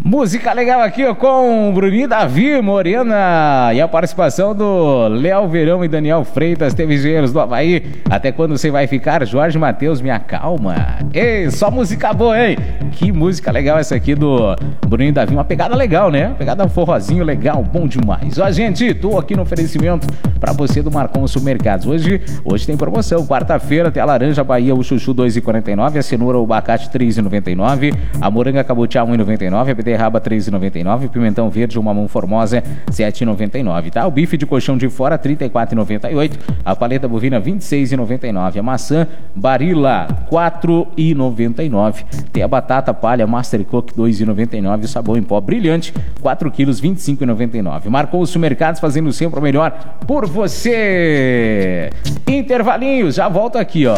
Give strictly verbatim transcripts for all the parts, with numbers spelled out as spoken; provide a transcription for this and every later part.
Música legal aqui, ó, com Bruninho, Davi, Morena e a participação do Léo Verão e Daniel Freitas, teve engenheiros do Havaí. Até quando você vai ficar? Jorge Mateus, me acalma. Ei, só música boa, hein? Que música legal essa aqui do Bruninho e Davi, uma pegada legal, né? Pegada forrozinho legal, bom demais. Ó, gente, tô aqui no oferecimento pra você do Marcon Supermercados. Hoje, hoje tem promoção, quarta-feira tem a laranja Bahia, o chuchu dois reais e quarenta e nove centavos, a cenoura, o abacate três reais e noventa e nove centavos, a moranga cabotiá um real e noventa e nove centavos, a beterraba três reais e noventa e nove centavos, pimentão verde, o mamão formosa sete reais e noventa e nove centavos, tá? O bife de colchão de fora trinta e quatro reais e noventa e oito centavos, a paleta bovina vinte e seis reais e noventa e nove centavos, a maçã Barilla quatro reais e noventa e nove centavos, tem a batata palha Master Cook dois reais e noventa e nove centavos, o sabão em pó brilhante quatro quilos vinte e cinco reais e noventa e nove centavos. Marcou os supermercados, fazendo sempre o melhor por você. Intervalinho, já volto aqui, ó.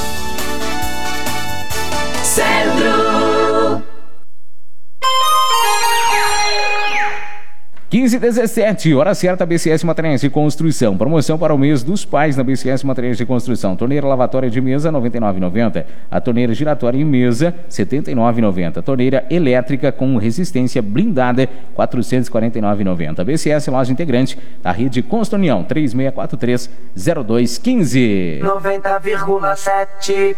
Centro. quinze e dezessete, hora certa, B C S Materiais de Construção. Promoção para o mês dos pais na B C S Materiais de Construção. Torneira lavatória de mesa, noventa e nove reais e noventa centavos. A torneira giratória em mesa, setenta e nove reais e noventa centavos. Torneira elétrica com resistência blindada, quatrocentos e quarenta e nove reais e noventa centavos. B C S Loja Integrante, da rede Constunião, três seis quatro três, zero dois um cinco. noventa vírgula sete.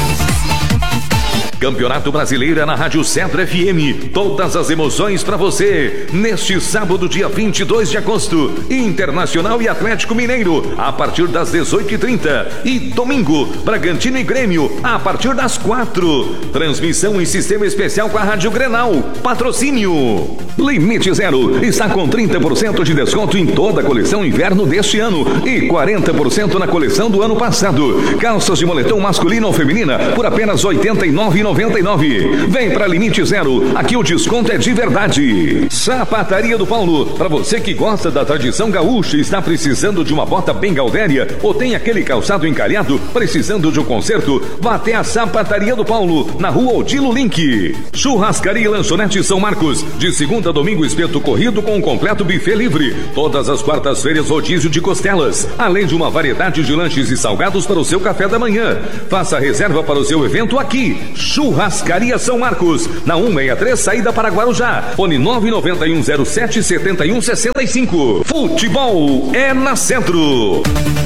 Campeonato Brasileiro na Rádio Centro F M. Todas as emoções para você. Neste sábado, dia vinte e dois de agosto, Internacional e Atlético Mineiro, a partir das dezoito e trinta. E domingo, Bragantino e Grêmio, a partir das quatro. Transmissão em sistema especial com a Rádio Grenal. Patrocínio Limite Zero está com trinta por cento de desconto em toda a coleção inverno deste ano e quarenta por cento na coleção do ano passado. Calças de moletom masculino ou feminina por apenas oitenta e nove reais e noventa e nove centavos. Vem para Limite Zero, aqui o desconto é de verdade. Sapataria do Paulo, para você que gosta da tradição gaúcha e está precisando de uma bota bem gaudéria ou tem aquele calçado encalhado precisando de um conserto, vá até a Sapataria do Paulo, na rua Odilo Link. Churrascaria e Lanchonete São Marcos, de segunda a domingo espeto corrido com um completo buffet livre. Todas as quartas-feiras rodízio de costelas, além de uma variedade de lanches e salgados para o seu café da manhã. Faça reserva para o seu evento aqui. Churrascaria São Marcos, na cento e sessenta e três, saída para Guarujá. Fone nove nove um zero sete sete um seis cinco. Futebol é na Centro.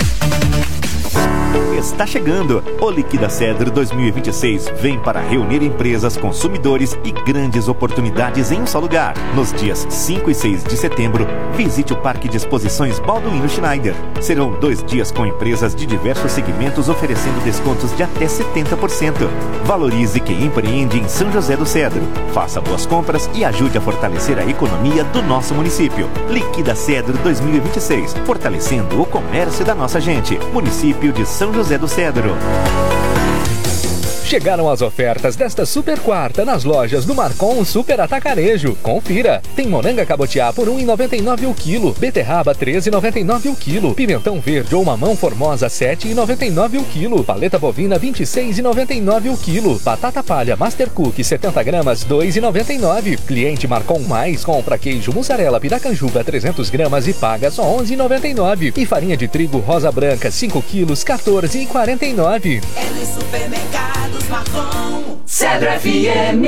Está chegando! O Liquida Cedro dois mil e vinte e seis vem para reunir empresas, consumidores e grandes oportunidades em um só lugar. Nos dias cinco e seis de setembro, visite o Parque de Exposições Balduino Schneider. Serão dois dias com empresas de diversos segmentos oferecendo descontos de até setenta por cento. Valorize quem empreende em São José do Cedro. Faça boas compras e ajude a fortalecer a economia do nosso município. Liquida Cedro dois mil e vinte e seis, fortalecendo o comércio da nossa gente. Município de São José do Cedro. Chegaram as ofertas desta super quarta nas lojas do Marcon Super Atacarejo. Confira. Tem moranga cabotiá por um real e noventa e nove centavos o quilo. Beterraba treze reais e noventa e nove centavos o quilo. Pimentão verde ou mamão formosa sete reais e noventa e nove centavos o quilo. Paleta bovina vinte e seis reais e noventa e nove centavos o quilo. Batata palha Master Cook setenta gramas dois reais e noventa e nove centavos. Cliente Marcon Mais compra queijo mussarela Piracanjuba trezentas gramas e paga só onze reais e noventa e nove centavos. E farinha de trigo rosa branca cinco quilos quatorze reais e quarenta e nove centavos. É no supermercado Marcon, Cedro F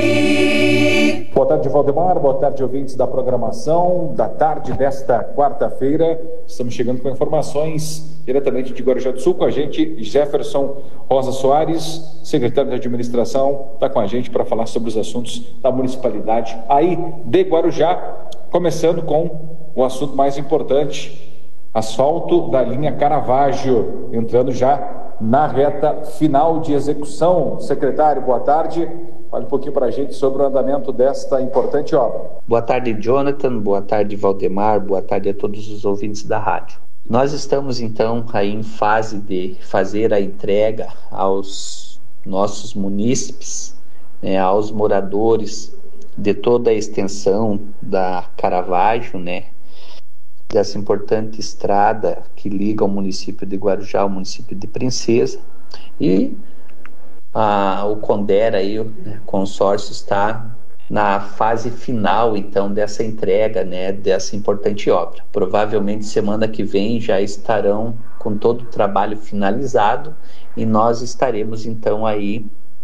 M. Boa tarde, Valdemar. Boa tarde, ouvintes da programação da tarde desta quarta-feira. Estamos chegando com informações diretamente de Guarujá do Sul. Com a gente, Jefferson Rosa Soares, secretário de administração, está com a gente para falar sobre os assuntos da municipalidade aí de Guarujá. Começando com o assunto mais importante, asfalto da linha Caravaggio, entrando já na reta final de execução. Secretário, boa tarde. Fale um pouquinho para a gente sobre o andamento desta importante obra. Boa tarde, Jonathan. Boa tarde, Valdemar. Boa tarde a todos os ouvintes da rádio. Nós estamos, então, aí em fase de fazer a entrega aos nossos munícipes, né, aos moradores de toda a extensão da Caravaggio, né, dessa importante estrada que liga o município de Guarujá ao município de Princesa, e a, o Condera, aí, o né, consórcio, está na fase final, então, dessa entrega, né, dessa importante obra. Provavelmente semana que vem já estarão com todo o trabalho finalizado e nós estaremos, então, aí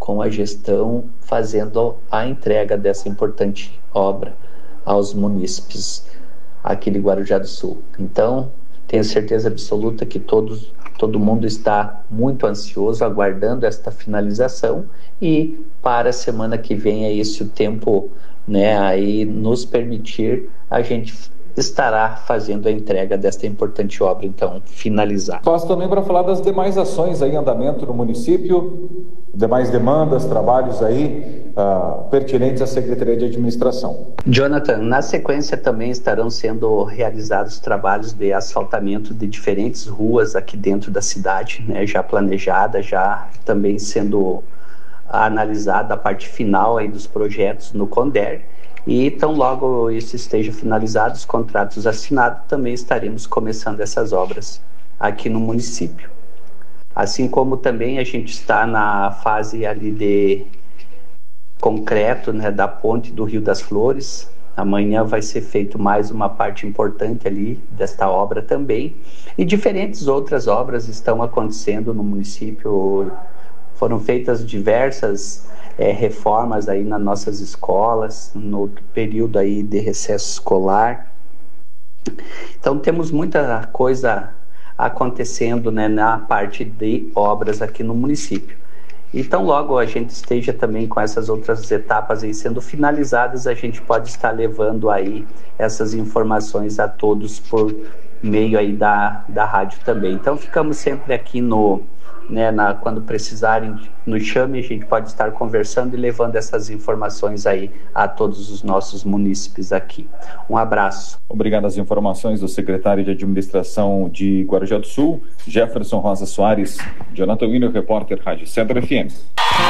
com a gestão fazendo a entrega dessa importante obra aos munícipes aqui de Guarujá do Sul. Então, tenho certeza absoluta que todos, todo mundo está muito ansioso, aguardando esta finalização, e para a semana que vem, aí, se o tempo, né, aí nos permitir, a gente estará fazendo a entrega desta importante obra, então, finalizada. Passo também para falar das demais ações aí em andamento no município, demais demandas, trabalhos aí uh, pertinentes à Secretaria de Administração. Jonathan, na sequência também estarão sendo realizados trabalhos de asfaltamento de diferentes ruas aqui dentro da cidade, né, já planejada, já também sendo analisada a parte final aí dos projetos no CONDER. E tão logo isso esteja finalizado, os contratos assinados, também estaremos começando essas obras aqui no município. Assim como também a gente está na fase ali de concreto, né, da ponte do Rio das Flores. Amanhã vai ser feito mais uma parte importante ali desta obra também. E diferentes outras obras estão acontecendo no município. Foram feitas diversas É, reformas aí nas nossas escolas, no período aí de recesso escolar. Então temos muita coisa acontecendo, né, na parte de obras aqui no município. Então logo a gente esteja também com essas outras etapas aí sendo finalizadas, a gente pode estar levando aí essas informações a todos por meio aí da, da rádio também. Então ficamos sempre aqui no Né, na, quando precisarem, nos chame, a gente pode estar conversando e levando essas informações aí a todos os nossos munícipes aqui. Um abraço. Obrigado às informações do secretário de Administração de Guarujá do Sul, Jefferson Rosa Soares. Jonathan Wiener, repórter Rádio Cedro F M.